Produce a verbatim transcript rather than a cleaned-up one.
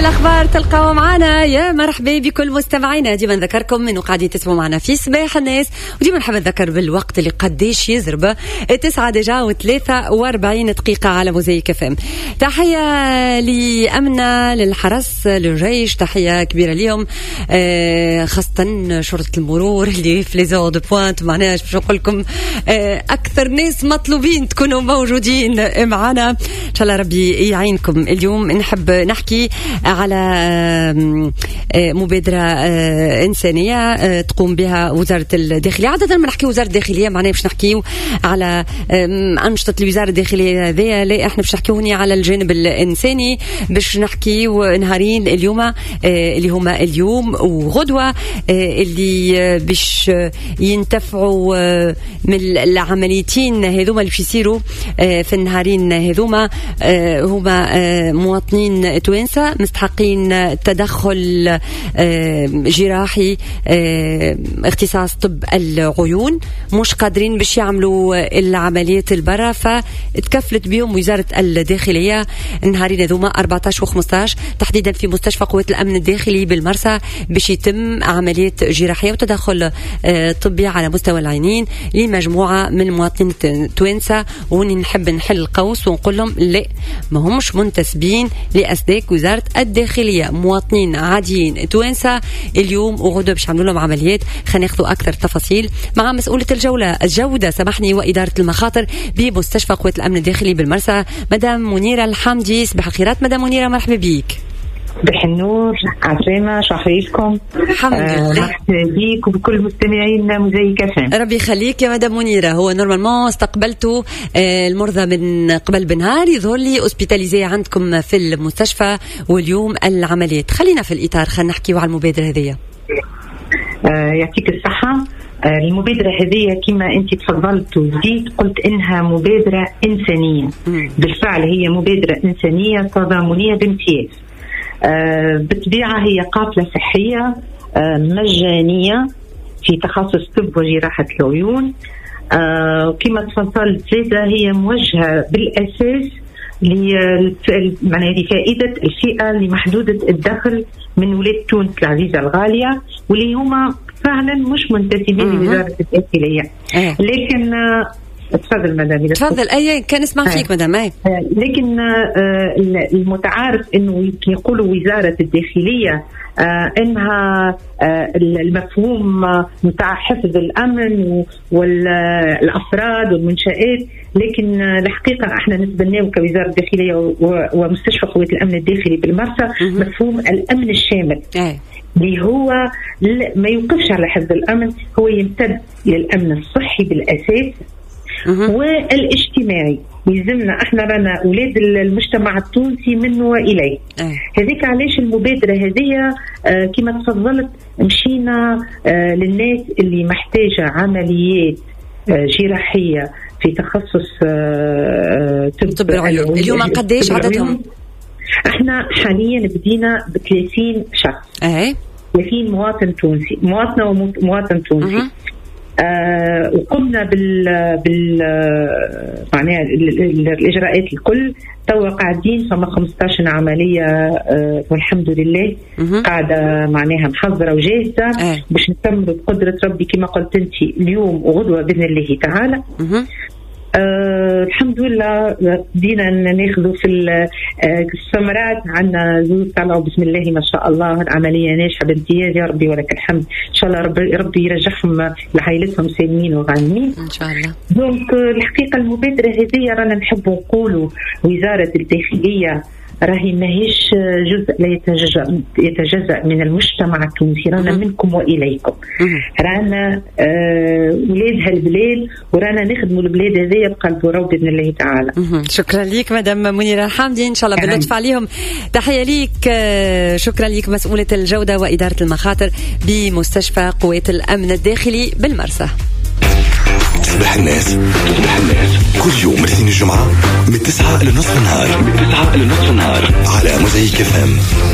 الأخبار تلقاو معنا. يا مرحبا بكل مستمعينا. ديما نذكركم انه قاعدين تسمعوا معنا في صباح الناس، وديما نحب نذكر بالوقت اللي قديش يزرب تسعة ديجا وثلاثة وأربعين دقيقة على موزايك اف ام. تحية لأمنا، للحرس، للجيش، تحية كبيرة اليوم، خاصة شرطة المرور اللي في ليزون دو بوانت. معناش باش نقول لكم أكثر ناس مطلوبين تكونوا موجودين معنا. إن شاء الله ربي يعينكم. اليوم نحب نحكي على مبادرة إنسانية تقوم بها وزارة الداخلية. عادة ما نحكي وزارة الداخلية معناه باش نحكيو على أنشطة الوزارة الداخلية هذه، لا احنا باش نحكيو هنا على الجانب الإنساني، باش نحكيو نهارين اليوم اللي هما اليوم وغدوة اللي باش ينتفعوا من العمليتين هذوما اللي باش يصيروا في النهارين هذوما. هما مواطنين توانسة مستحقين تدخل جراحي اختصاص طب العيون، مش قادرين باش يعملوا العمليات البرا، فتكفلت بهم وزارة الداخلية نهارين هذوما أربعة عشر و خمسة عشر تحديدا في مستشفى قوات الأمن الداخلي بالمرسى، باش يتم عمليات جراحية وتدخل طبي على مستوى العينين لمجموعة من المواطنين التوانسة. وني نحب نحل القوس ونقول لهم لا، ما همش منتسبين لأسداك وزارة الداخلية، مواطنين عاديين توانسة اليوم وغدوة باش يعملوا لهم عمليات. خلينا ناخذوا أكثر تفاصيل مع مسؤولة الجولة الجودة سامحني وإدارة المخاطر بمستشفى قوات الأمن الداخلي بالمرسى، مدام منيرة الحمدي. صباح الخيرات مدام منيرة، مرحبا بيك. بالنور عسلامة، شو أحوالكم؟ الحمد لله. مرحبا بيك وبكل مستمعينا موزايك اف ام. ربي يخليك يا مدام منيرة. هو نورمالمون استقبلتوا المرضى من قبل بنهار، يظهر لي اوسبيتاليزي عندكم في المستشفى واليوم العمليات. خلينا في الإطار، خلينا نحكيو على المبادرة هذه. آه يعطيك الصحة. آه المبادرة هذه كما أنت تفضلت وزيد قلت إنها مبادرة إنسانية. م. بالفعل هي مبادرة إنسانية تضامنية بامتياز. آه بالطبيعة هي قافلة صحية آه مجانية في تخصص طب وجراحة العيون. آه كما تفضلت زيادة هي موجهة بالأساس لفائدة الفئة اللي محدودة الدخل من ولاية تونس العزيزة الغالية، واللي هما فعلا مش منتسبين لوزارة الداخلية. لكن تفضل مدام. تفضل. أي كان اسمع فيك مدام. أي لكن المتعارف إنه يقولوا وزارة الداخلية إنها المفهوم متاع حفظ الأمن والأفراد والمنشآت، لكن الحقيقة احنا نتبناه كوزارة الداخلية ومستشفى قوات الأمن الداخلي بالمرسى مفهوم الأمن الشامل اللي هو ما يوقفش على حفظ الأمن، هو يمتد للأمن الصحي بالأساس والاجتماعي. يلزمنا احنا رانا اولاد المجتمع التونسي منه واليه. هذيك علاش المبادره هذه آه كما تفضلت مشينا آه للناس اللي محتاجه عمليات آه جراحيه في تخصص آه طب العيون. اليوم قديش عددهم؟ احنا حاليا بدينا ب ثلاثين شخص. اي ثلاثين مواطن تونسي، مواطنه ومواطن تونسي. أه. آه وقمنا بال بال معناها الاجراءات الكل. توا قاعدين فما خمسة عشر عمليه آه والحمد لله مه. قاعده معناها محضره وجاهزه أه. باش نكملوا بقدره ربي كما قلت انت اليوم وغدوه باذن الله تعالى. مه. آه الحمد لله بدينا ناخذوا في الثمرات. عندنا زوج طلعوا بسم الله ما شاء الله، العمليه ناجحه بامتياز يا ربي ولك الحمد. ان شاء الله ربي, ربي يرجعهم لعائلتهم سالمين وغانمين ان شاء الله. دونك الحقيقه المبادره هذه رانا نحب نقولوا وزاره الداخليه راهي ماهيش جزء لا يتجزأ, يتجزأ من المجتمع التونسي، رانا منكم وإليكم. رانا آه ولاد هالبلاد ورانا نخدموا البلاد هذه بقلب وروح بإذن الله تعالى. شكرا ليك مدام منيرة الحمدي، إن شاء الله باللطف عليهم. تحية ليك. شكرا ليك مسؤولة الجودة وإدارة المخاطر بمستشفى قوات الأمن الداخلي بالمرسى. تصبح الناس تصبح الناس كل يوم الاثنين الجمعة من تسعة لنصف النهار من تسعة لنصف النهار على موزايك اف ام.